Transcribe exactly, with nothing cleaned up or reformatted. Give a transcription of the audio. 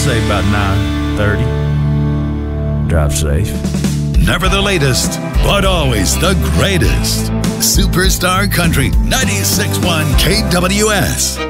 say about nine thirty. Drive safe. Never the latest, but always the greatest. Superstar Country, ninety-six point one K W S.